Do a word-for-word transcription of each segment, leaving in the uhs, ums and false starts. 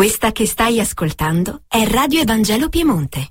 Questa che stai ascoltando è Radio Evangelo Piemonte.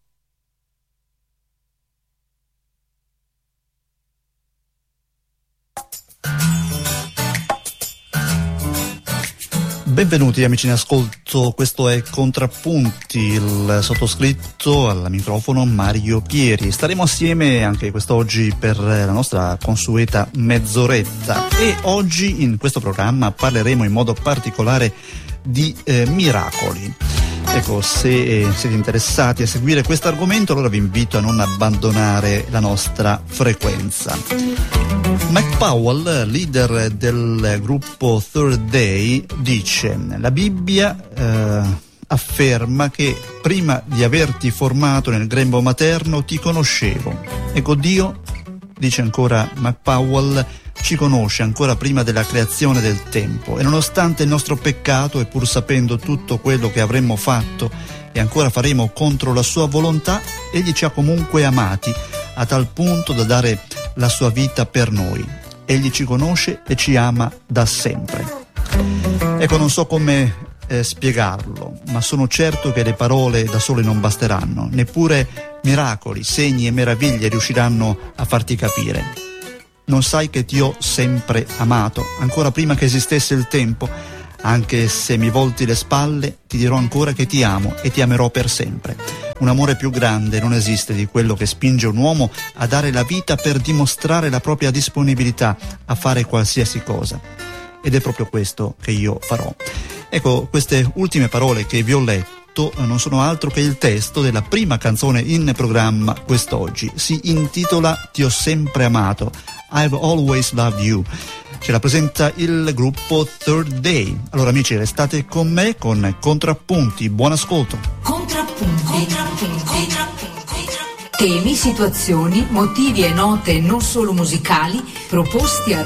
Benvenuti amici in ascolto, questo è Contrappunti, il sottoscritto al microfono Mario Pieri. Staremo assieme anche quest'oggi per la nostra consueta mezz'oretta e oggi in questo programma parleremo in modo particolare di eh, miracoli. Ecco, se eh, siete interessati a seguire questo argomento, allora vi invito a non abbandonare la nostra frequenza. Mike Powell, leader del gruppo Third Day, dice: la Bibbia eh, afferma che prima di averti formato nel grembo materno ti conoscevo. Ecco, Dio, dice ancora Mike Powell, ci conosce ancora prima della creazione del tempo e nonostante il nostro peccato e pur sapendo tutto quello che avremmo fatto e ancora faremo contro la sua volontà, egli ci ha comunque amati a tal punto da dare la sua vita per noi. Egli ci conosce e ci ama da sempre. Ecco, non so come eh, spiegarlo, ma sono certo che le parole da sole non basteranno, neppure miracoli, segni e meraviglie riusciranno a farti capire. Non sai che ti ho sempre amato, ancora prima che esistesse il tempo? Anche se mi volti le spalle, ti dirò ancora che ti amo e ti amerò per sempre. Un amore più grande non esiste di quello che spinge un uomo a dare la vita per dimostrare la propria disponibilità a fare qualsiasi cosa. Ed è proprio questo che io farò. Ecco, queste ultime parole che vi ho letto non sono altro che il testo della prima canzone in programma quest'oggi. Si intitola Ti ho sempre amato, I've always loved you. Ce la presenta il gruppo Third Day. Allora amici, restate con me con Contrappunti. Buon ascolto. Contrappunti. Contrappunti. Contrappunti. Temi, situazioni, motivi e note non solo musicali proposti a